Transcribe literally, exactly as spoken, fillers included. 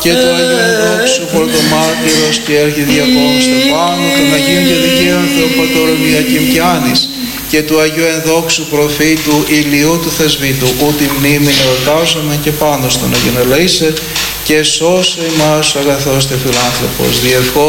και του Αγίου Ενδόξου Πρωτομάρτυρος και Αρχιδιακόνου Στεφάνου, των Αγίων και Δικαίων Θεοπατώρων Ιακήμ και Άνης, και του Αγίου Ενδόξου Προφήτου Ηλιού του Θεσβήτου, ούτη μνήμη εορτάζομαι και πάνω στον Αγίον ελεήσε, και σώσε ημάς αγαθός τε φιλάνθρωπος, διευχό